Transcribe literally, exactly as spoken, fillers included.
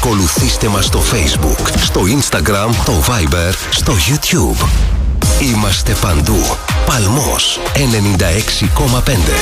Ακολουθήστε μας στο Facebook, στο Instagram, το Viber, στο YouTube. Είμαστε παντού. Παλμός ενενήντα έξι κόμμα πέντε.